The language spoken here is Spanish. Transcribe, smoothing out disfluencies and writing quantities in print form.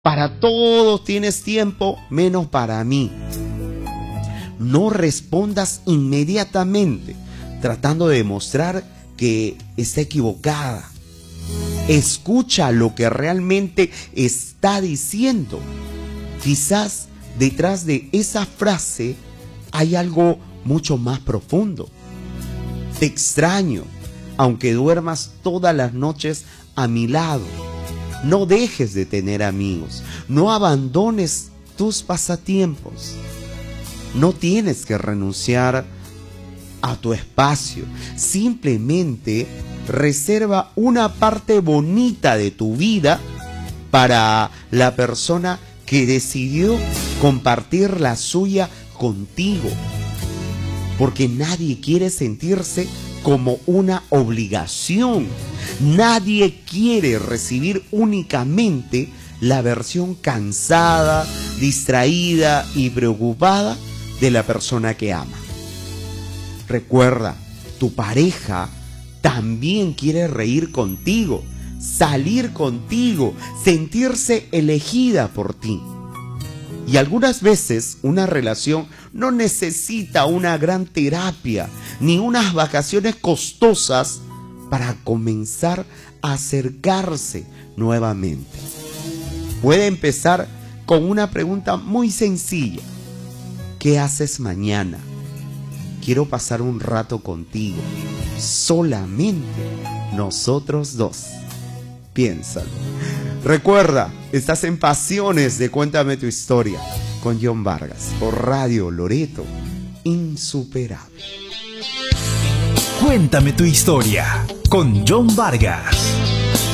Para todos tienes tiempo, menos para mí. No respondas inmediatamente tratando de demostrar que está equivocada. Escucha lo que realmente está diciendo. Quizás detrás de esa frase hay algo mucho más profundo. Te extraño, aunque duermas todas las noches a mi lado. No dejes de tener amigos. No abandones tus pasatiempos. No tienes que renunciar a tu espacio. Simplemente reserva una parte bonita de tu vida para la persona que decidió compartir la suya contigo. Porque nadie quiere sentirse como una obligación. Nadie quiere recibir únicamente la versión cansada, distraída y preocupada de la persona que ama. Recuerda, tu pareja también quiere reír contigo, salir contigo, sentirse elegida por ti. Y algunas veces una relación no necesita una gran terapia ni unas vacaciones costosas para comenzar a acercarse nuevamente. Puede empezar con una pregunta muy sencilla. ¿Qué haces mañana? Quiero pasar un rato contigo, solamente nosotros dos. Piénsalo. Recuerda, estás en Pasiones de Cuéntame tu Historia con John Vargas por Radio Loreto, insuperable. Cuéntame tu historia con John Vargas.